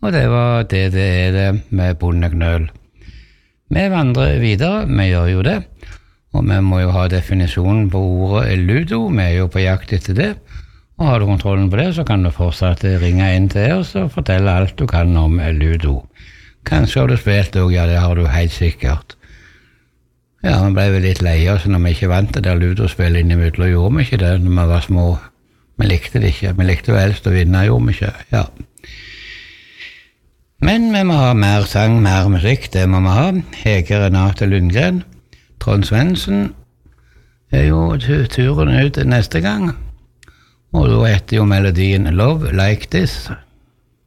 Og det var det er det med bondegnøl. Vi vandrer videre, vi gjør jo det, og vi må jo ha definisjonen på ordet ludo, vi er jo på jakt etter det, og har du kontrollen på det, så kan du fortsatt ringe inn til oss og fortelle alt du kan om ludo. Kanskje har du spilt også, ja, det har du helt sikkert. Ja, vi ble vel litt leie oss når vi ikke vant det der ludospill innimellom, gjorde vi ikke det når vi var små. Vi likte det ikke, vi likte jo helst å vinne, gjorde vi ikke, ja. Men vi må ha mer sang, mer musikk, det må vi ha. Hege Renate Lundgren, Trond Svendsen er jo turen ut neste gang. Og da heter jo melodien Love Like This.